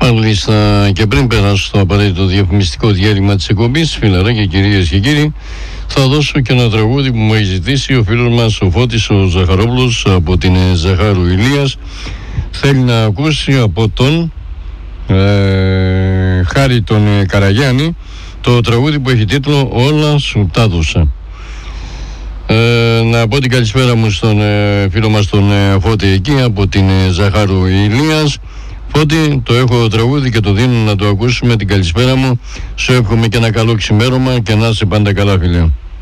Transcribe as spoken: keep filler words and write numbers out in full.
Μάλιστα, και πριν περάσω στο απαραίτητο διαφημιστικό διάλειμμα της εκπομπής, φιλαράκια, κυρίες και κύριοι, θα δώσω και ένα τραγούδι που μου έχει ζητήσει ο φίλος μας ο Φώτης ο Ζαχαρόπουλος από την Ζαχάρου Ηλίας. Θέλει να ακούσει από τον ε, Χάρη τον ε, Καραγιάννη το τραγούδι που έχει τίτλο «Όλα σου τα δώσα». Ε, να πω την καλησπέρα μου στον ε, φίλο μας τον ε, Φώτη εκεί από την ε, Ζαχάρου Ηλίας. Φώτη, το έχω τραγούδι και το δίνω να το ακούσουμε. Την καλησπέρα μου. Σου εύχομαι και ένα καλό ξημέρωμα και να είσαι πάντα καλά, φίλε.